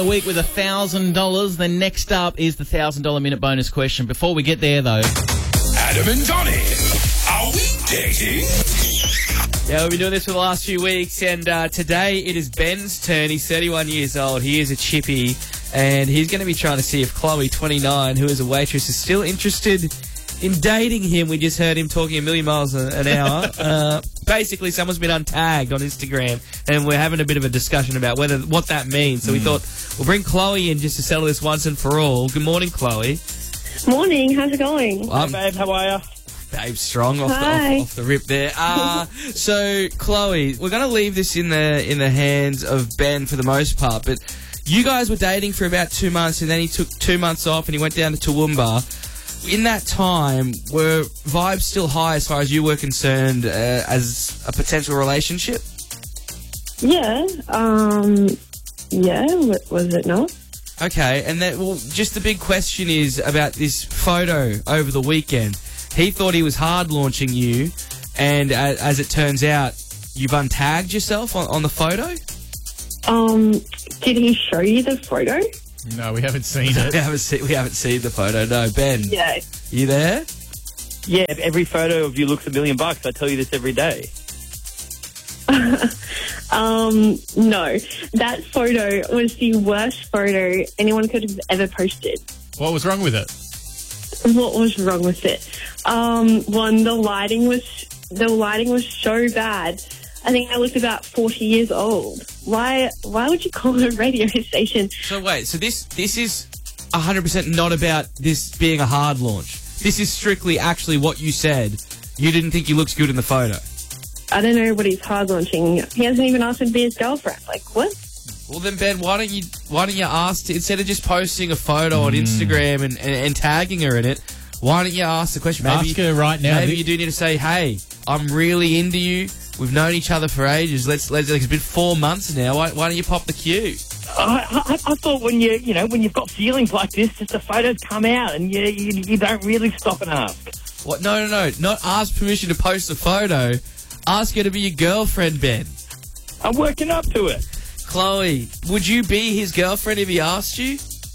A week with $1,000. Then next up is the $1,000 minute bonus question. Before we get there, though, Adam and Donny, are we dating? Yeah, we've been doing this for the last few weeks, and today it is Ben's turn. He's 31 years old. He is a chippy, and he's going to be trying to see if Chloe, 29, who is a waitress, is still interested in dating him. We just heard him talking a million miles an hour. Basically, someone's been untagged on Instagram, and we're having a bit of a discussion about what that means. So we thought we'll bring Chloe in just to settle this once and for all. Good morning, Chloe. Morning, how's it going? Hi, babe, how are you? Babe, strong Hi. off the rip there. So, Chloe, we're going to leave this in the hands of Ben for the most part, but you guys were dating for about 2 months, and then he took 2 months off and he went down to Toowoomba. In that time, were vibes still high as far as you were concerned as a potential relationship? Yeah, was it not? Okay, and just the big question is about this photo over the weekend. He thought he was hard launching you, and as it turns out, you've untagged yourself on the photo? Did he show you the photo? no, we haven't seen it. We haven't seen the photo. No, Ben. Yeah. You there? Yeah, every photo of you looks $1 million. I tell you this every day. No. That photo was the worst photo anyone could have ever posted. What was wrong with it? What was wrong with it? One, the lighting was so bad. I think I looked about 40 years old. Why would you call it a radio station? So wait, so this is 100% not about this being a hard launch. This is strictly actually what you said. You didn't think he looks good in the photo. I don't know what he's hard launching. He hasn't even asked me to be his girlfriend. Like, what? Well then, Ben, why don't you ask instead of just posting a photo on Instagram and tagging her in it? Why don't you ask the question? Maybe, Ask her right now. Maybe you do need to say, "Hey, I'm really into you. We've known each other for ages. Let's. It's been 4 months now. Why don't you pop the cue?" I thought when you've got feelings like this, just the photos come out and you don't really stop and ask. What? No. Not ask permission to post a photo. Ask her to be your girlfriend, Ben. I'm working up to it. Chloe, would you be his girlfriend if he asked you?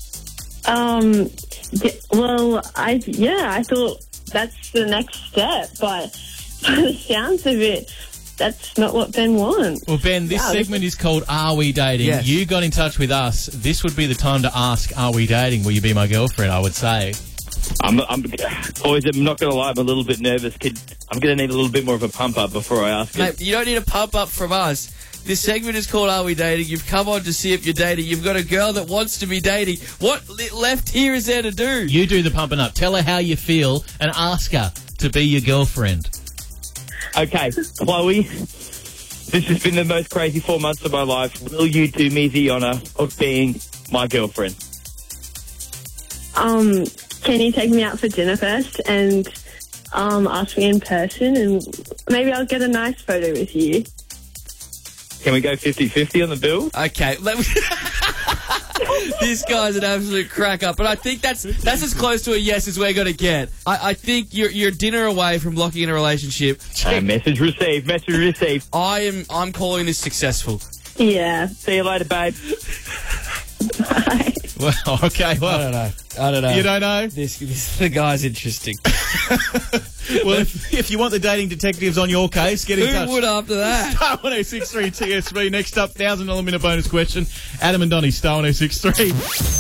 I thought that's the next step, but by the sounds of it, that's not what Ben wants. Well, Ben, this segment is called Are We Dating? Yes. You got in touch with us. This would be the time to ask, are we dating? Will you be my girlfriend, I would say. Boys, I'm not going to lie, I'm a little bit nervous, kid. I'm going to need a little bit more of a pump up before I ask Mate, you don't need a pump up from us. This segment is called Are We Dating? You've come on to see if you're dating. You've got a girl that wants to be dating. What left here is there to do? You do the pumping up. Tell her how you feel and ask her to be your girlfriend. Okay, Chloe, this has been the most crazy 4 months of my life. Will you do me the honour of being my girlfriend? Can you take me out for dinner first and ask me in person, and maybe I'll get a nice photo with you. Can we go 50-50 on the bill? Okay. This guy's an absolute crack up, but I think that's as close to a yes as we're going to get. I think you're dinner away from locking in a relationship. Message received. I'm calling this successful. Yeah. See you later, babe. Bye. Well, okay. Well, I don't know. You don't know? The guy's interesting. Well, if you want the dating detectives on your case, get in touch. Who would after that? Star 1063 TSB. Next up, $1,000 minute bonus question. Adam and Donny, Star 1063.